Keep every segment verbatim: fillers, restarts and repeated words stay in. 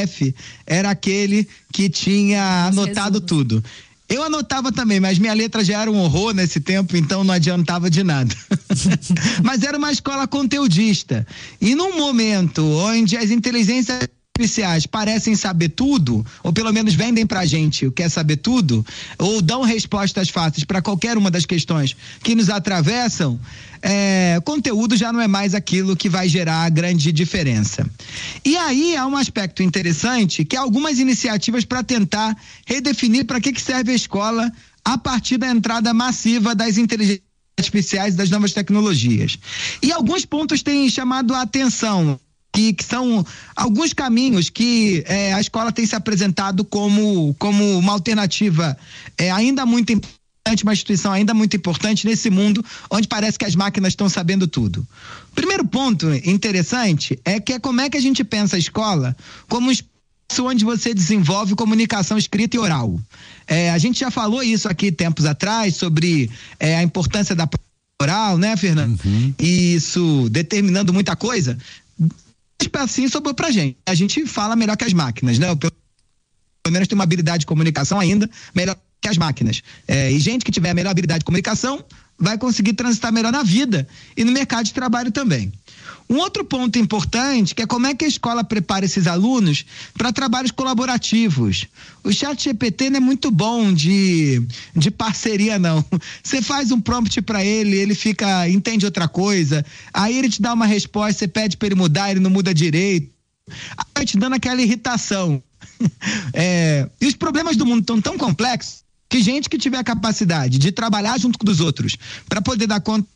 F era aquele que tinha anotado tudo. Eu anotava também, mas minha letra já era um horror nesse tempo, então não adiantava de nada. Mas era uma escola conteudista. E num momento onde as inteligências artificiais parecem saber tudo, ou pelo menos vendem pra gente o que é saber tudo, ou dão respostas fáceis para qualquer uma das questões que nos atravessam, é, conteúdo já não é mais aquilo que vai gerar grande diferença. E aí há um aspecto interessante, que é algumas iniciativas para tentar redefinir para que, que serve a escola a partir da entrada massiva das inteligências artificiais e das novas tecnologias. E alguns pontos têm chamado a atenção, Que, que são alguns caminhos que é, a escola tem se apresentado como, como uma alternativa é, ainda muito importante, uma instituição ainda muito importante nesse mundo onde parece que as máquinas estão sabendo tudo. Primeiro ponto interessante é que é como é que a gente pensa a escola como um espaço onde você desenvolve comunicação escrita e oral. É, a gente já falou isso aqui tempos atrás sobre é, a importância da oral, né, Fernando? Uhum. E isso determinando muita coisa. Assim sobrou pra gente. A gente fala melhor que as máquinas, né? Pelo menos tem uma habilidade de comunicação ainda melhor que as máquinas. É, e gente que tiver a melhor habilidade de comunicação vai conseguir transitar melhor na vida e no mercado de trabalho também. Um outro ponto importante que é como é que a escola prepara esses alunos para trabalhos colaborativos. O ChatGPT não é muito bom de, de parceria, não. Você faz um prompt para ele, ele fica, entende outra coisa, aí ele te dá uma resposta, você pede para ele mudar, ele não muda direito, aí vai te dando aquela irritação. É, e os problemas do mundo estão tão complexos que gente que tiver a capacidade de trabalhar junto com os outros para poder dar conta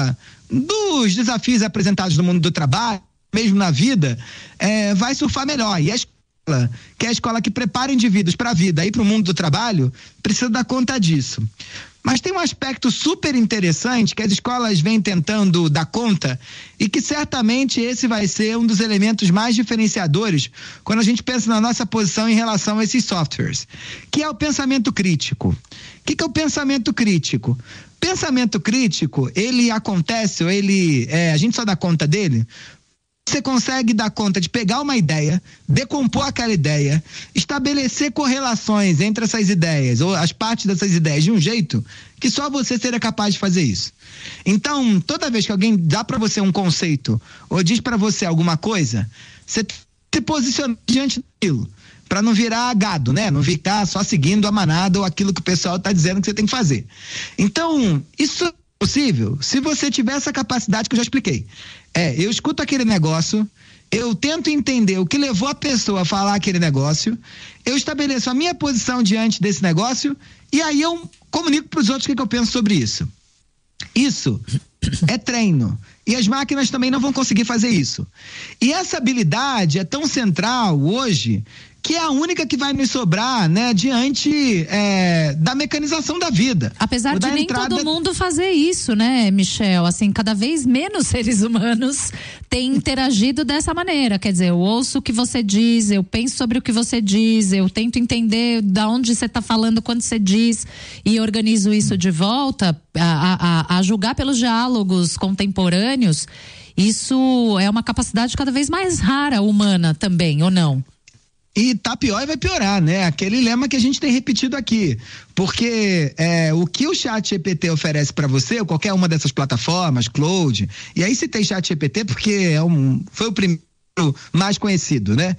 dos desafios apresentados no mundo do trabalho, mesmo na vida, é, vai surfar melhor. E a escola, que é a escola que prepara indivíduos para a vida e para o mundo do trabalho, precisa dar conta disso. Mas tem um aspecto super interessante que as escolas vêm tentando dar conta e que certamente esse vai ser um dos elementos mais diferenciadores quando a gente pensa na nossa posição em relação a esses softwares, que é o pensamento crítico. O que, que é o pensamento crítico? Pensamento crítico, ele acontece, ou ele, é, a gente só dá conta dele, você consegue dar conta de pegar uma ideia, decompor aquela ideia, estabelecer correlações entre essas ideias, ou as partes dessas ideias de um jeito que só você seria capaz de fazer isso. Então, toda vez que alguém dá para você um conceito, ou diz para você alguma coisa, você se posiciona diante daquilo, para não virar gado, né? Não ficar só seguindo a manada ou aquilo que o pessoal está dizendo que você tem que fazer. Então, isso é possível se você tiver essa capacidade que eu já expliquei. É, eu escuto aquele negócio, eu tento entender o que levou a pessoa a falar aquele negócio, eu estabeleço a minha posição diante desse negócio e aí eu comunico para os outros o que, que eu penso sobre isso. Isso é treino. E as máquinas também não vão conseguir fazer isso. E essa habilidade é tão central hoje que é a única que vai nos sobrar, né, diante é, da mecanização da vida. Apesar de nem entrada... todo mundo fazer isso, né, Michel? Assim, cada vez menos seres humanos têm interagido dessa maneira. Quer dizer, eu ouço o que você diz, eu penso sobre o que você diz, eu tento entender da onde você está falando, quando você diz, e organizo isso de volta, a, a, a julgar pelos diálogos contemporâneos. Isso é uma capacidade cada vez mais rara, humana também, ou não? E tá pior e vai piorar, né? Aquele lema que a gente tem repetido aqui. Porque é, o que o ChatGPT oferece para você, ou qualquer uma dessas plataformas, Cloud, e aí citei ChatGPT porque é um, foi o primeiro mais conhecido, né?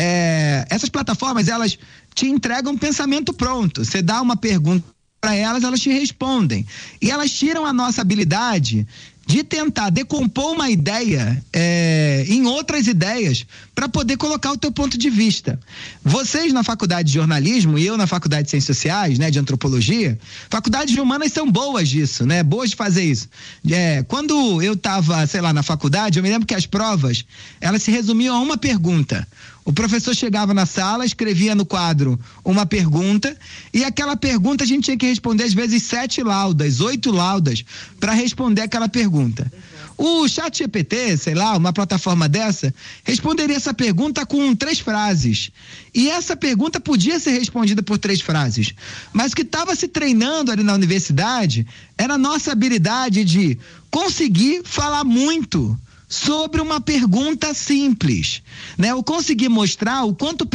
É, essas plataformas, elas te entregam um pensamento pronto. Você dá uma pergunta para elas, elas te respondem. E elas tiram a nossa habilidade de tentar decompor uma ideia é, em outras ideias para poder colocar o teu ponto de vista. Vocês na faculdade de jornalismo e eu na faculdade de ciências sociais, né, de antropologia, faculdades de humanas são boas disso, né, boas de fazer isso. É, quando eu estava, sei lá, na faculdade, eu me lembro que as provas, elas se resumiam a uma pergunta. O professor chegava na sala, escrevia no quadro uma pergunta e aquela pergunta a gente tinha que responder às vezes sete laudas, oito laudas para responder aquela pergunta. O ChatGPT, sei lá, uma plataforma dessa, responderia essa pergunta com três frases. E essa pergunta podia ser respondida por três frases. Mas o que estava se treinando ali na universidade era a nossa habilidade de conseguir falar muito sobre uma pergunta simples, né? Eu consegui mostrar o quanto